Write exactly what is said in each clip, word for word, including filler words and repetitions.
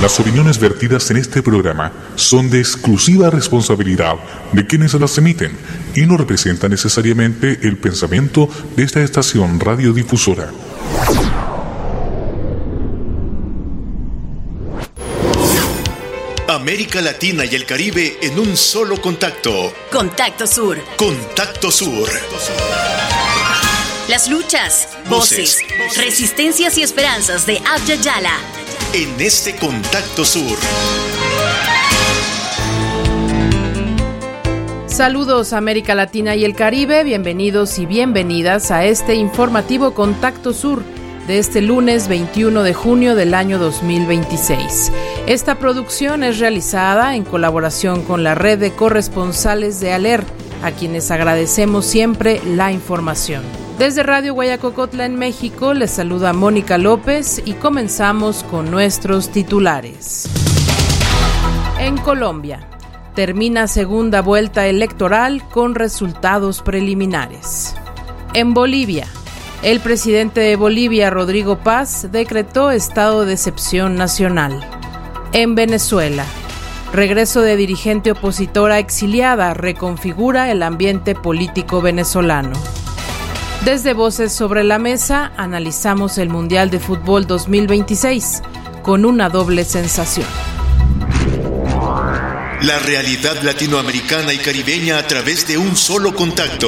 Las opiniones vertidas en este programa son de exclusiva responsabilidad de quienes las emiten y no representan necesariamente el pensamiento de esta estación radiodifusora. América Latina y el Caribe en un solo contacto. Contacto Sur. Contacto Sur. Las luchas, voces, voces, resistencias y esperanzas de Abya Yala. En este Contacto Sur. Saludos América Latina y el Caribe, bienvenidos y bienvenidas a este informativo Contacto Sur de este lunes veintiuno de junio del año dos mil veintiséis. Esta producción es realizada en colaboración con la red de corresponsales de ALER, a quienes agradecemos siempre la información. Desde Radio Guayacocotla en México les saluda Mónica López y comenzamos con nuestros titulares. En Colombia, termina segunda vuelta electoral con resultados preliminares. En Bolivia, el presidente de Bolivia, Rodrigo Paz, decretó estado de excepción nacional. En Venezuela, regreso de dirigente opositora exiliada reconfigura el ambiente político venezolano. Desde Voces sobre la Mesa, analizamos el Mundial de Fútbol dos mil veintiséis con una doble sensación. La realidad latinoamericana y caribeña a través de un solo contacto.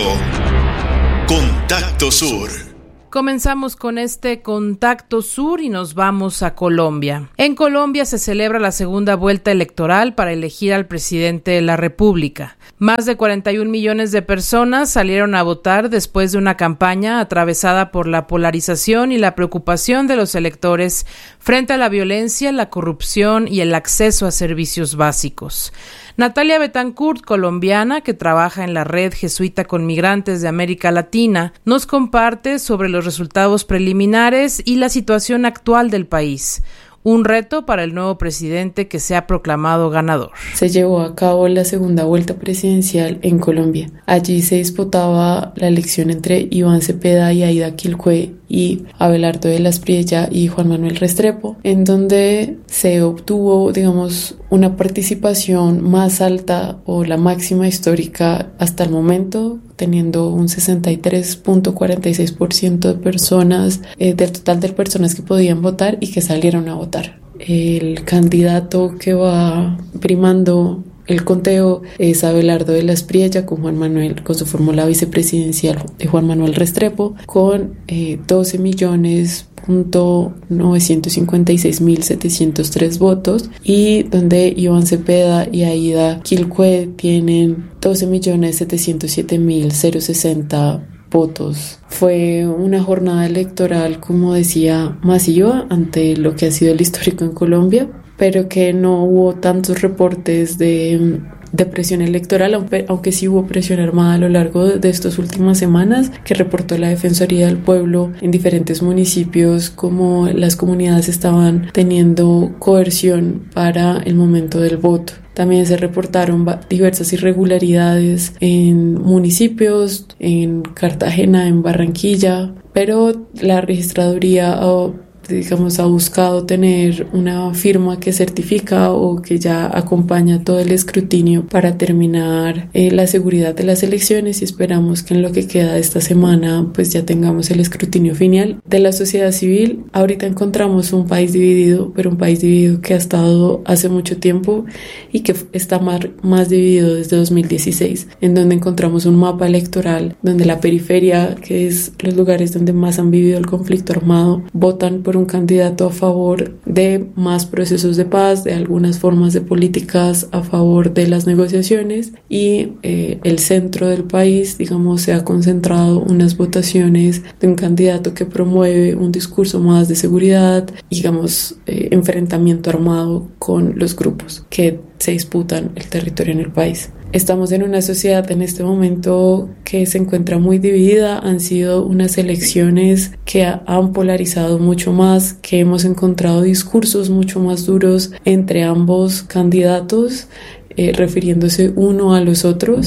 Contacto Sur. Comenzamos con este Contacto Sur y nos vamos a Colombia. En Colombia se celebra la segunda vuelta electoral para elegir al presidente de la República. Más de cuarenta y un millones de personas salieron a votar después de una campaña atravesada por la polarización y la preocupación de los electores frente a la violencia, la corrupción y el acceso a servicios básicos. Natalia Betancourt, colombiana que trabaja en la Red Jesuita con Migrantes de América Latina, nos comparte sobre los resultados preliminares y la situación actual del país. Un reto para el nuevo presidente que se ha proclamado ganador. Se llevó a cabo la segunda vuelta presidencial en Colombia. Allí se disputaba la elección entre Iván Cepeda y Aida Quilcue y Abelardo de las Priella y Juan Manuel Restrepo, en donde se obtuvo, digamos, una participación más alta o la máxima histórica hasta el momento, teniendo un sesenta y tres punto cuarenta y seis por ciento de personas, eh, del total de personas que podían votar y que salieron a votar. El candidato que va primando el conteo es Abelardo de las Priella con Juan Manuel, con su fórmula vicepresidencial de Juan Manuel Restrepo, con eh, doce millones punto novecientos cincuenta y seis mil setecientos tres votos, y donde Iván Cepeda y Aida Quilcue tienen doce millones setecientos siete mil sesenta votos. Fue una jornada electoral, como decía, masiva ante lo que ha sido el histórico en Colombia, pero que no hubo tantos reportes de, de presión electoral, aunque, aunque sí hubo presión armada a lo largo de, de estas últimas semanas, que reportó la Defensoría del Pueblo en diferentes municipios, como las comunidades estaban teniendo coerción para el momento del voto. También se reportaron diversas irregularidades en municipios, en Cartagena, en Barranquilla, pero la registraduría oh, digamos, ha buscado tener una firma que certifica o que ya acompaña todo el escrutinio para terminar eh, la seguridad de las elecciones, y esperamos que en lo que queda de esta semana pues ya tengamos el escrutinio final de la sociedad civil. Ahorita encontramos un país dividido, pero un país dividido que ha estado hace mucho tiempo y que está más, más dividido desde dos mil dieciséis, en donde encontramos un mapa electoral donde la periferia, que es los lugares donde más han vivido el conflicto armado, votan por un candidato a favor de más procesos de paz, de algunas formas de políticas a favor de las negociaciones, y eh, el centro del país, digamos, se ha concentrado unas votaciones de un candidato que promueve un discurso más de seguridad, digamos, eh, enfrentamiento armado con los grupos que se disputan el territorio en el país. Estamos en una sociedad en este momento que se encuentra muy dividida. Han sido unas elecciones que han polarizado mucho más, que hemos encontrado discursos mucho más duros entre ambos candidatos, eh, refiriéndose uno a los otros.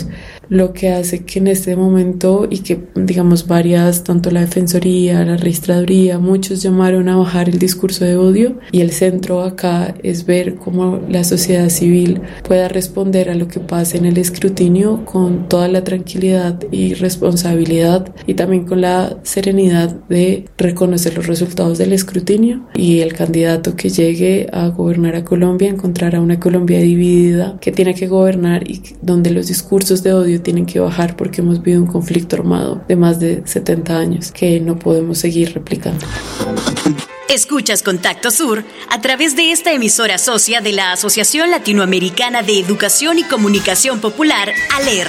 lo que hace que en este momento y que digamos varias, tanto la Defensoría, la Registraduría, muchos llamaron a bajar el discurso de odio, y el centro acá es ver cómo la sociedad civil pueda responder a lo que pasa en el escrutinio con toda la tranquilidad y responsabilidad, y también con la serenidad de reconocer los resultados del escrutinio, y el candidato que llegue a gobernar a Colombia encontrará una Colombia dividida que tiene que gobernar y donde los discursos de odio tienen que bajar, porque hemos vivido un conflicto armado de más de setenta años que no podemos seguir replicando. Escuchas Contacto Sur a través de esta emisora socia de la Asociación Latinoamericana de Educación y Comunicación Popular, ALER.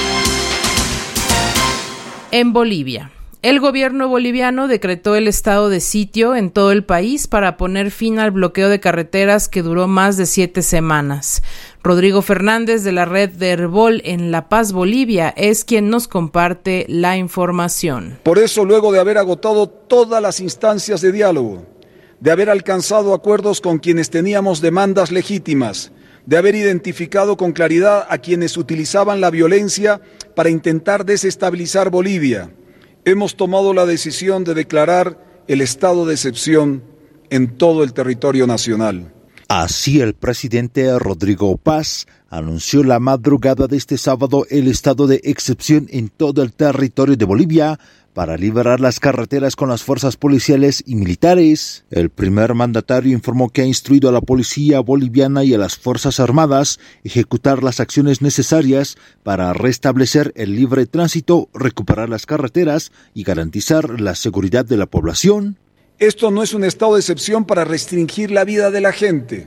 En Bolivia, el gobierno boliviano decretó el estado de sitio en todo el país para poner fin al bloqueo de carreteras que duró más de siete semanas. Rodrigo Fernández, de la red de Herbol en La Paz, Bolivia, es quien nos comparte la información. Por eso, luego de haber agotado todas las instancias de diálogo, de haber alcanzado acuerdos con quienes teníamos demandas legítimas, de haber identificado con claridad a quienes utilizaban la violencia para intentar desestabilizar Bolivia, hemos tomado la decisión de declarar el estado de excepción en todo el territorio nacional. Así, el presidente Rodrigo Paz anunció la madrugada de este sábado el estado de excepción en todo el territorio de Bolivia para liberar las carreteras con las fuerzas policiales y militares. El primer mandatario informó que ha instruido a la policía boliviana y a las fuerzas armadas ejecutar las acciones necesarias para restablecer el libre tránsito, recuperar las carreteras y garantizar la seguridad de la población. Esto no es un estado de excepción para restringir la vida de la gente,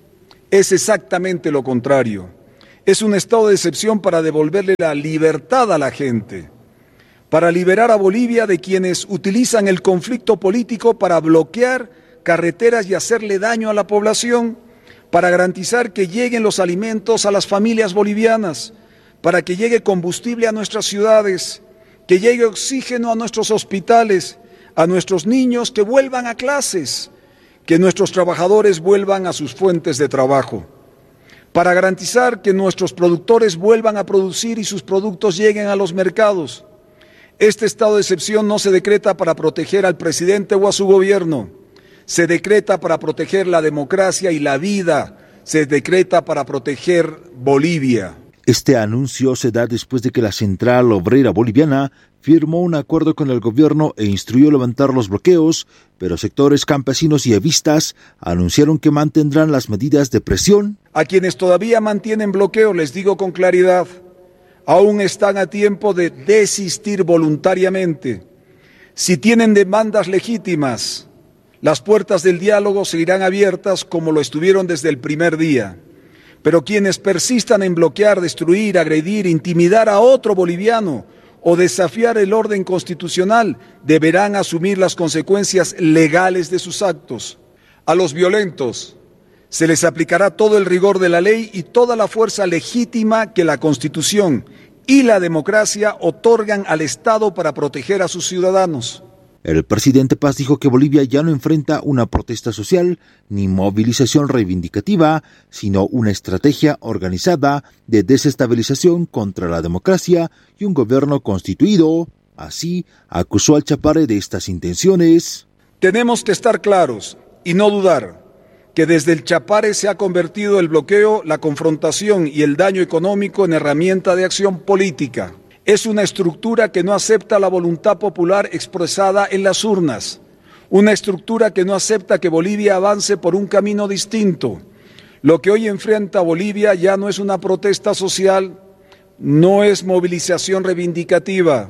es exactamente lo contrario. Es un estado de excepción para devolverle la libertad a la gente, para liberar a Bolivia de quienes utilizan el conflicto político para bloquear carreteras y hacerle daño a la población, para garantizar que lleguen los alimentos a las familias bolivianas, para que llegue combustible a nuestras ciudades, que llegue oxígeno a nuestros hospitales, a nuestros niños que vuelvan a clases, que nuestros trabajadores vuelvan a sus fuentes de trabajo, para garantizar que nuestros productores vuelvan a producir y sus productos lleguen a los mercados. Este estado de excepción no se decreta para proteger al presidente o a su gobierno, se decreta para proteger la democracia y la vida, se decreta para proteger Bolivia. Este anuncio se da después de que la Central Obrera Boliviana firmó un acuerdo con el gobierno e instruyó levantar los bloqueos, pero sectores campesinos y evistas anunciaron que mantendrán las medidas de presión. A quienes todavía mantienen bloqueo les digo con claridad, aún están a tiempo de desistir voluntariamente. Si tienen demandas legítimas, las puertas del diálogo seguirán abiertas como lo estuvieron desde el primer día. Pero quienes persistan en bloquear, destruir, agredir, intimidar a otro boliviano o desafiar el orden constitucional deberán asumir las consecuencias legales de sus actos. A los violentos se les aplicará todo el rigor de la ley y toda la fuerza legítima que la Constitución y la democracia otorgan al Estado para proteger a sus ciudadanos. El presidente Paz dijo que Bolivia ya no enfrenta una protesta social ni movilización reivindicativa, sino una estrategia organizada de desestabilización contra la democracia y un gobierno constituido. Así, acusó al Chapare de estas intenciones. Tenemos que estar claros y no dudar que desde el Chapare se ha convertido el bloqueo, la confrontación y el daño económico en herramienta de acción política. Es una estructura que no acepta la voluntad popular expresada en las urnas, una estructura que no acepta que Bolivia avance por un camino distinto. Lo que hoy enfrenta Bolivia ya no es una protesta social, no es movilización reivindicativa,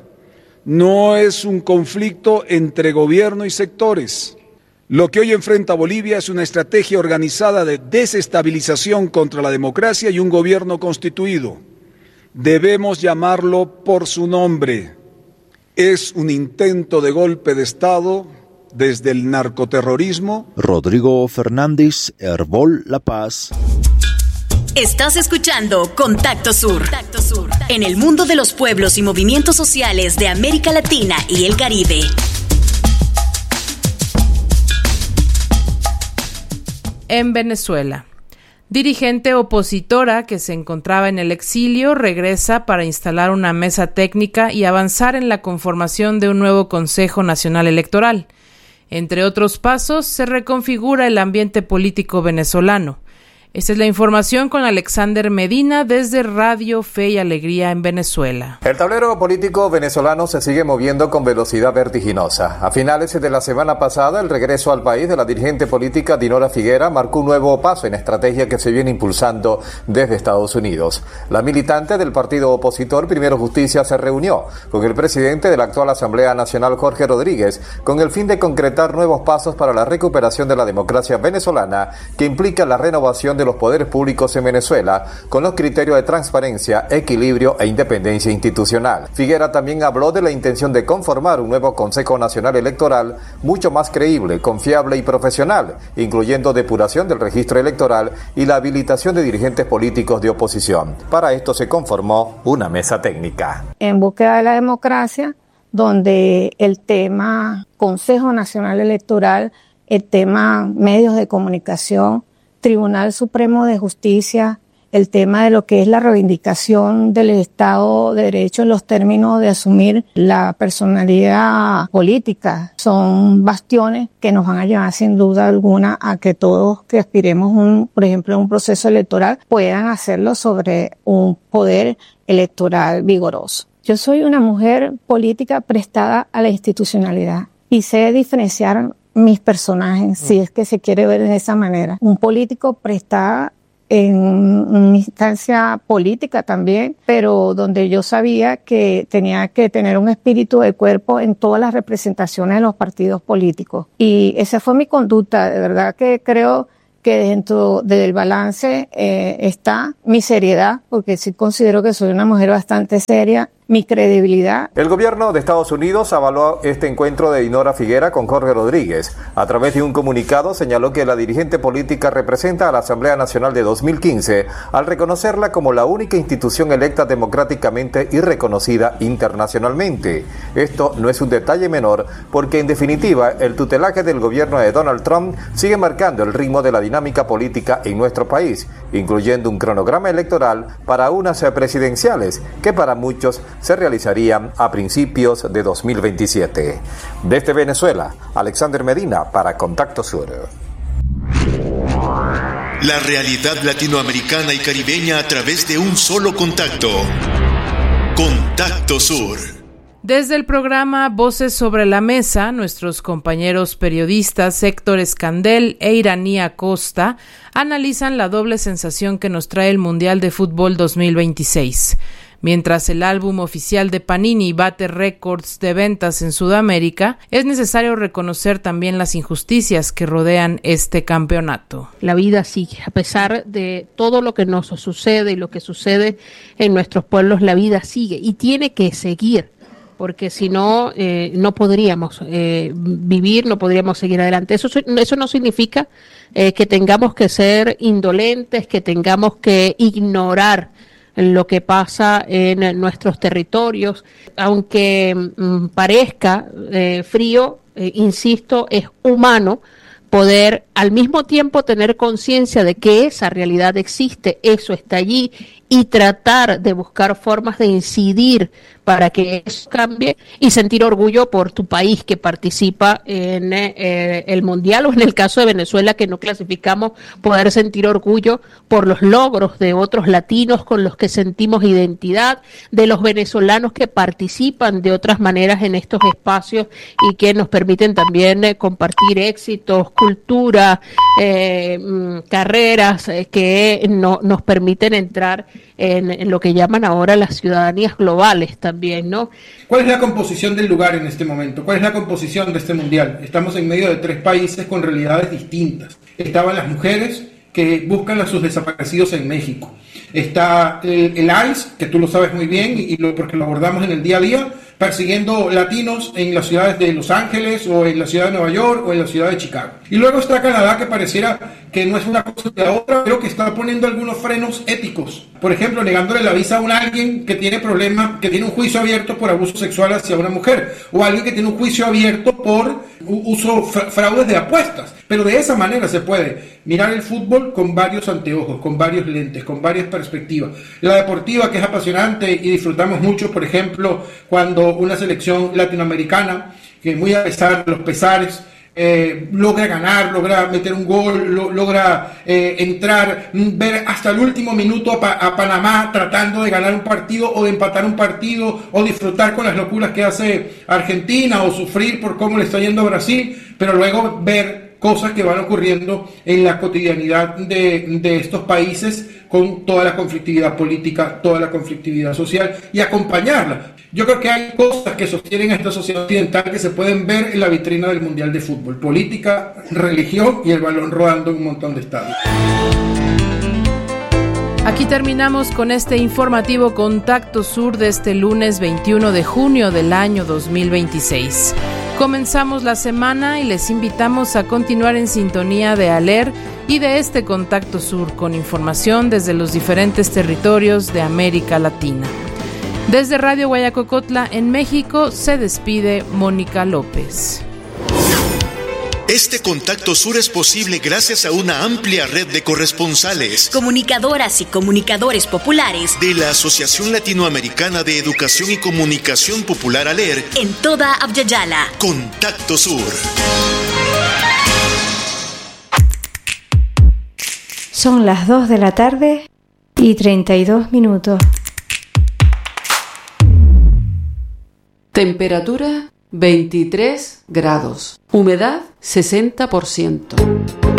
no es un conflicto entre gobierno y sectores. Lo que hoy enfrenta Bolivia es una estrategia organizada de desestabilización contra la democracia y un gobierno constituido. Debemos llamarlo por su nombre. Es un intento de golpe de Estado desde el narcoterrorismo. Rodrigo Fernández, Herbol, La Paz. Estás escuchando Contacto Sur. Contacto Sur. En el mundo de los pueblos y movimientos sociales de América Latina y el Caribe. En Venezuela. Dirigente opositora que se encontraba en el exilio regresa para instalar una mesa técnica y avanzar en la conformación de un nuevo Consejo Nacional Electoral. Entre otros pasos, se reconfigura el ambiente político venezolano. Esta es la información con Alexander Medina desde Radio Fe y Alegría en Venezuela. El tablero político venezolano se sigue moviendo con velocidad vertiginosa. A finales de la semana pasada, el regreso al país de la dirigente política Dinora Figuera marcó un nuevo paso en estrategia que se viene impulsando desde Estados Unidos. La militante del partido opositor Primero Justicia se reunió con el presidente de la actual Asamblea Nacional, Jorge Rodríguez, con el fin de concretar nuevos pasos para la recuperación de la democracia venezolana, que implica la renovación de los poderes públicos en Venezuela con los criterios de transparencia, equilibrio e independencia institucional. Figuera también habló de la intención de conformar un nuevo Consejo Nacional Electoral mucho más creíble, confiable y profesional, incluyendo depuración del registro electoral y la habilitación de dirigentes políticos de oposición. Para esto se conformó una mesa técnica. En búsqueda de la democracia, donde el tema Consejo Nacional Electoral, el tema medios de comunicación, Tribunal Supremo de Justicia, el tema de lo que es la reivindicación del Estado de Derecho en los términos de asumir la personalidad política, son bastiones que nos van a llevar sin duda alguna a que todos que aspiremos, un, por ejemplo, a un proceso electoral, puedan hacerlo sobre un poder electoral vigoroso. Yo soy una mujer política prestada a la institucionalidad y sé diferenciar mis personajes, si es que se quiere ver de esa manera. Un político prestado en una instancia política también, pero donde yo sabía que tenía que tener un espíritu de cuerpo en todas las representaciones de los partidos políticos. Y esa fue mi conducta. De verdad que creo que dentro del balance eh, está mi seriedad, porque sí considero que soy una mujer bastante seria, mi credibilidad. El gobierno de Estados Unidos avaló este encuentro de Dinora Figuera con Jorge Rodríguez. A través de un comunicado señaló que la dirigente política representa a la Asamblea Nacional de dos mil quince al reconocerla como la única institución electa democráticamente y reconocida internacionalmente. Esto no es un detalle menor porque en definitiva el tutelaje del gobierno de Donald Trump sigue marcando el ritmo de la dinámica política en nuestro país, incluyendo un cronograma electoral para unas presidenciales que para muchos se realizarían a principios de dos mil veintisiete. Desde Venezuela, Alexander Medina para Contacto Sur. La realidad latinoamericana y caribeña a través de un solo contacto. Contacto Sur. Desde el programa Voces sobre la Mesa, nuestros compañeros periodistas Héctor Escandel e Iranía Costa analizan la doble sensación que nos trae el Mundial de Fútbol dos mil veintiséis. Mientras el álbum oficial de Panini bate récords de ventas en Sudamérica, es necesario reconocer también las injusticias que rodean este campeonato. La vida sigue, a pesar de todo lo que nos sucede y lo que sucede en nuestros pueblos, la vida sigue y tiene que seguir, porque si no, eh, no podríamos eh, vivir, no podríamos seguir adelante. Eso, eso no significa eh, que tengamos que ser indolentes, que tengamos que ignorar lo que pasa en nuestros territorios, aunque mm, parezca eh, frío, eh, insisto, es humano poder al mismo tiempo tener conciencia de que esa realidad existe, eso está allí, y tratar de buscar formas de incidir para que eso cambie y sentir orgullo por tu país que participa en eh, el Mundial, o en el caso de Venezuela que no clasificamos, poder sentir orgullo por los logros de otros latinos con los que sentimos identidad, de los venezolanos que participan de otras maneras en estos espacios y que nos permiten también eh, compartir éxitos, cultura, eh, carreras eh, que no, nos permiten entrar En, en lo que llaman ahora las ciudadanías globales también, ¿no? ¿Cuál es la composición del lugar en este momento? ¿Cuál es la composición de este mundial? Estamos en medio de tres países con realidades distintas. Estaban las mujeres que buscan a sus desaparecidos en México. Está el, el I C E, que tú lo sabes muy bien y lo, porque lo abordamos en el día a día, persiguiendo latinos en las ciudades de Los Ángeles o en la ciudad de Nueva York o en la ciudad de Chicago. Y luego está Canadá, que pareciera que no es una cosa de la otra, pero que está poniendo algunos frenos éticos. Por ejemplo, negándole la visa a un alguien que tiene problemas, que tiene un juicio abierto por abuso sexual hacia una mujer, o alguien que tiene un juicio abierto por uso fraudes de apuestas, pero de esa manera se puede mirar el fútbol con varios anteojos, con varios lentes, con varias perspectivas. La deportiva, que es apasionante y disfrutamos mucho, por ejemplo, cuando una selección latinoamericana, que muy a pesar de los pesares, Eh, logra ganar, logra meter un gol, lo, logra eh, entrar, ver hasta el último minuto a, pa, a Panamá tratando de ganar un partido o de empatar un partido, o disfrutar con las locuras que hace Argentina, o sufrir por cómo le está yendo a Brasil, pero luego ver cosas que van ocurriendo en la cotidianidad de, de estos países, con toda la conflictividad política, toda la conflictividad social, y acompañarla. Yo creo que hay cosas que sostienen a esta sociedad occidental que se pueden ver en la vitrina del Mundial de Fútbol: política, religión y el balón rodando en un montón de estadios. Aquí terminamos con este informativo Contacto Sur de este lunes veintiuno de junio del año dos mil veintiséis. Comenzamos la semana y les invitamos a continuar en sintonía de ALER y de este Contacto Sur, con información desde los diferentes territorios de América Latina. Desde Radio Guayacocotla, en México, se despide Mónica López. Este Contacto Sur es posible gracias a una amplia red de corresponsales, comunicadoras y comunicadores populares de la Asociación Latinoamericana de Educación y Comunicación Popular ALER en toda Abya-Yala. Contacto Sur. Son las dos de la tarde y treinta y dos minutos. Temperatura veintitrés grados. Humedad sesenta por ciento.